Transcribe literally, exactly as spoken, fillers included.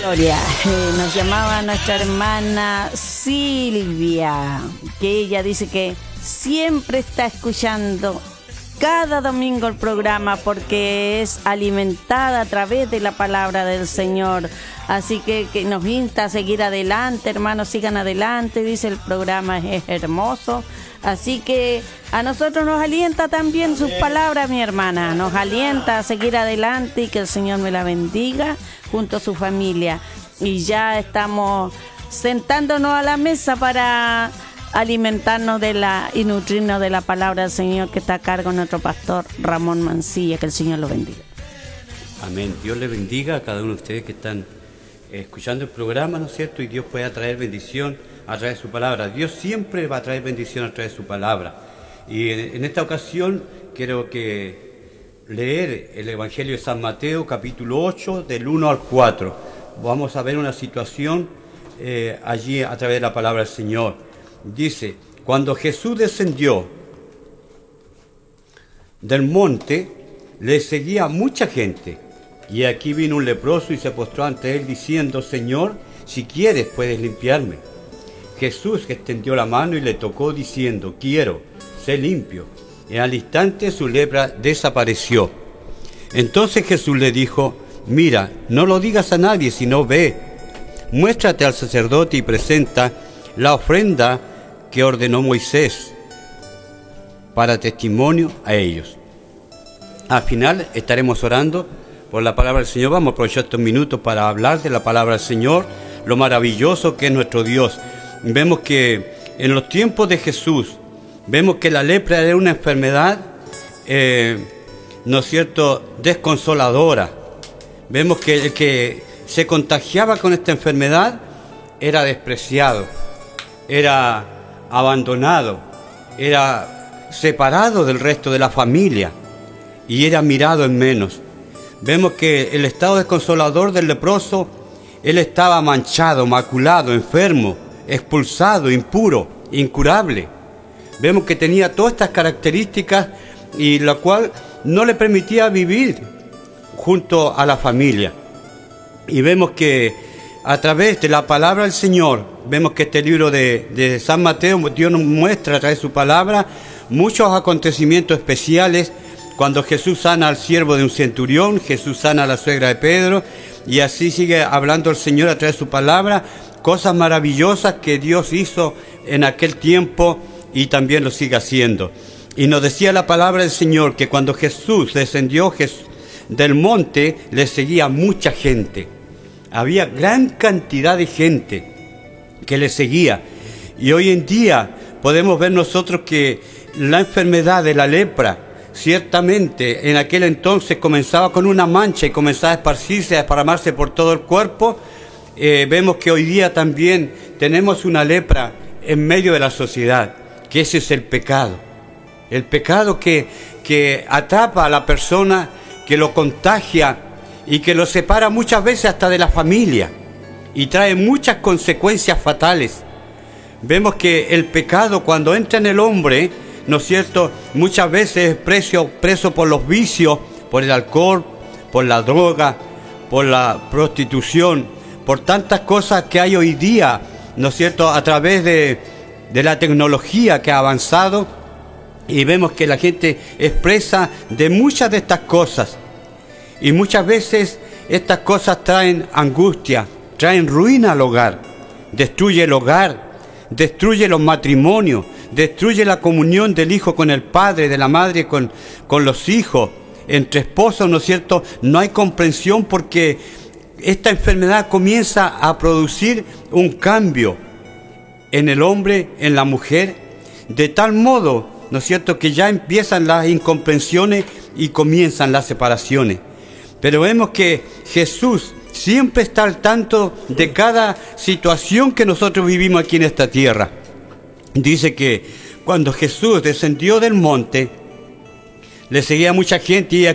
Gloria, eh, nos llamaba nuestra hermana Silvia, que ella dice que siempre está escuchando cada domingo el programa porque es alimentada a través de la palabra del Señor. Así que, que nos insta a seguir adelante, hermanos, sigan adelante, dice el programa es hermoso. Así que a nosotros nos alienta también sus palabras, mi hermana, nos alienta a seguir adelante y que el Señor me la bendiga junto a su familia. Y ya estamos sentándonos a la mesa para alimentarnos de la y nutrirnos de la palabra del Señor que está a cargo de nuestro pastor Ramón Mancilla. Que el Señor lo bendiga. Amén. Dios le bendiga a cada uno de ustedes que están escuchando el programa, ¿no es cierto? Y Dios puede traer bendición a través de su palabra. Dios siempre va a traer bendición a través de su palabra. Y en, en esta ocasión quiero que leer el Evangelio de San Mateo, capítulo ocho, del uno al cuatro. Vamos a ver una situación eh, allí a través de la palabra del Señor. Dice, cuando Jesús descendió del monte, le seguía mucha gente. Y aquí vino un leproso y se postró ante él diciendo, Señor, si quieres puedes limpiarme. Jesús extendió la mano y le tocó diciendo, quiero, sé limpio. Y al instante su lepra desapareció. Entonces Jesús le dijo, mira, no lo digas a nadie, sino ve, muéstrate al sacerdote y presenta la ofrenda que ordenó Moisés para testimonio a ellos. Al final estaremos orando por la palabra del Señor. Vamos a aprovechar estos minutos para hablar de la palabra del Señor, lo maravilloso que es nuestro Dios. Vemos que en los tiempos de Jesús, vemos que la lepra era una enfermedad, eh, ¿no es cierto?, desconsoladora. Vemos que el que se contagiaba con esta enfermedad era despreciado, era abandonado, era separado del resto de la familia y era mirado en menos. Vemos que el estado desconsolador del leproso, él estaba manchado, maculado, enfermo, expulsado, impuro, incurable. Vemos que tenía todas estas características y la cual no le permitía vivir junto a la familia. Y vemos que a través de la palabra del Señor, vemos que este libro de, de San Mateo, Dios nos muestra a través de su palabra muchos acontecimientos especiales. Cuando Jesús sana al siervo de un centurión, Jesús sana a la suegra de Pedro, y así sigue hablando el Señor a través de su palabra, cosas maravillosas que Dios hizo en aquel tiempo y también lo sigue haciendo. Y nos decía la palabra del Señor que cuando Jesús descendió del monte, le seguía mucha gente. Había gran cantidad de gente que le seguía. Y hoy en día podemos ver nosotros que la enfermedad de la lepra, ciertamente en aquel entonces comenzaba con una mancha y comenzaba a esparcirse, a esparramarse por todo el cuerpo. Eh, vemos que hoy día también tenemos una lepra en medio de la sociedad, que ese es el pecado. El pecado que, que atrapa a la persona, que lo contagia y que lo separa muchas veces hasta de la familia y trae muchas consecuencias fatales. Vemos que el pecado cuando entra en el hombre, ¿no es cierto?, muchas veces es preso, preso por los vicios, por el alcohol, por la droga, por la prostitución, por tantas cosas que hay hoy día, ¿no es cierto?, a través de, de la tecnología que ha avanzado, y vemos que la gente es presa de muchas de estas cosas. Y muchas veces estas cosas traen angustia, traen ruina al hogar, destruye el hogar, destruye los matrimonios, destruye la comunión del hijo con el padre, de la madre con, con los hijos, entre esposos, ¿no es cierto? No hay comprensión porque esta enfermedad comienza a producir un cambio en el hombre, en la mujer, de tal modo, ¿no es cierto?, que ya empiezan las incomprensiones y comienzan las separaciones. Pero vemos que Jesús siempre está al tanto de cada situación que nosotros vivimos aquí en esta tierra. Dice que cuando Jesús descendió del monte, le seguía mucha gente y